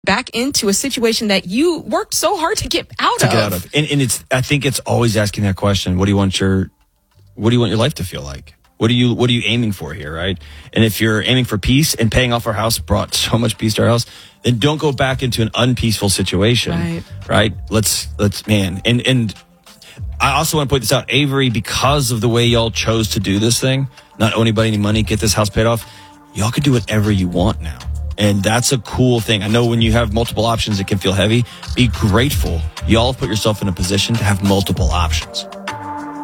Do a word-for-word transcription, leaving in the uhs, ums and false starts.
back into a situation that you worked so hard to get out to of. get out of. And, and it's, I think it's always asking that question. What do you want your, what do you want your life to feel like? What are you, what are you aiming for here, right? And if you're aiming for peace and paying off our house brought so much peace to our house, then don't go back into an unpeaceful situation, right? right? Let's, let's, man. And, and I also want to point this out, Avery, because of the way y'all chose to do this thing, not owe anybody any money, get this house paid off, y'all can do whatever you want now. And that's a cool thing. I know when you have multiple options, it can feel heavy. Be grateful. Y'all have put yourself in a position to have multiple options.